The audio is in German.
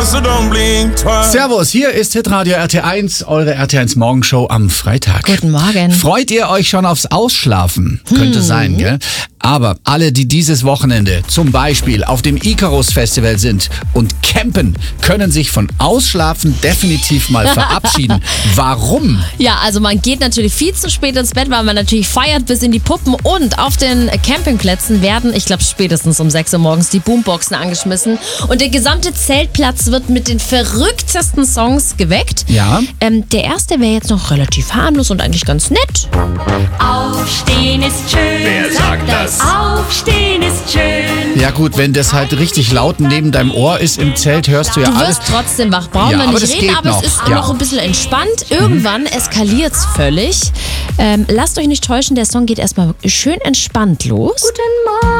so don't blink twice. Servus, hier ist Hitradio RT1, eure RT1 Morgenshow am Freitag. Guten Morgen. Freut ihr euch schon aufs Ausschlafen? Könnte sein, gell? Aber alle, die dieses Wochenende zum Beispiel auf dem Icarus Festival sind und campen, können sich von Ausschlafen definitiv mal verabschieden. Warum? Ja, also man geht natürlich viel zu spät ins Bett, weil man natürlich feiert bis in die Puppen, und auf den Campingplätzen werden, ich glaube spätestens um 6 Uhr morgens, die Boomboxen angeschmissen und der gesamte Zeltplatz wird mit den verrücktesten Songs geweckt. Ja. Der erste wäre jetzt noch relativ harmlos und eigentlich ganz nett. Aufstehen ist schön. Wer sagt das? Aufstehen ist schön. Ja gut, wenn das halt richtig laut neben deinem Ohr ist im Zelt, hörst du ja Du alles. wirst trotzdem wach, brauchen Ja, wir aber nicht das reden, geht aber noch. es ist Ja. noch ein bisschen entspannt. Irgendwann eskaliert's völlig. Lasst euch nicht täuschen, der Song geht erstmal schön entspannt los. Guten Morgen.